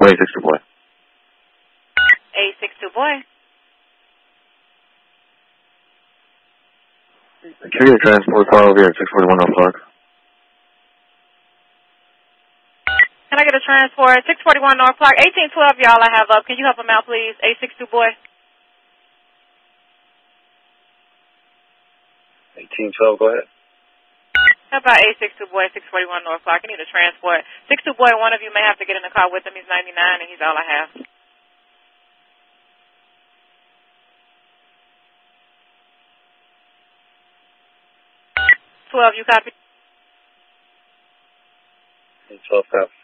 862 boy. 862 boy. Can we get a transport car over here at 641 North Clark? Can I get a transport? 641 North Clark. 1812, y'all, I have up. Can you help him out, please? 862 boy. 1812, go ahead. How about 862 boy, 641 North Clark? I need a transport. 62 boy, one of you may have to get in the car with him. He's 99 and he's all I have. You copy? 12 copy.